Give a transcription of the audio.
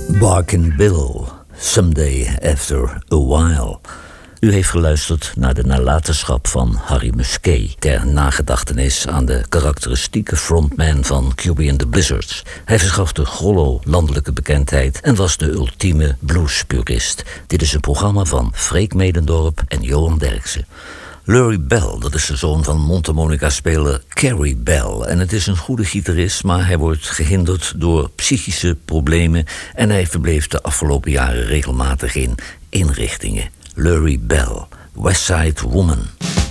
Barkin' Bill, Someday After a While. U heeft geluisterd naar de nalatenschap van Harry Musquet ter nagedachtenis aan de karakteristieke frontman van Cuby and the Blizzards. Hij verschafte Grollo landelijke bekendheid en was de ultieme bluespurist. Dit is een programma van Freek Medendorp en Johan Derksen. Lurie Bell, dat is de zoon van mondharmonica-speler Carrie Bell. En het is een goede gitarist, maar hij wordt gehinderd door psychische problemen en hij verbleef de afgelopen jaren regelmatig in inrichtingen. Lurie Bell, West Side Woman.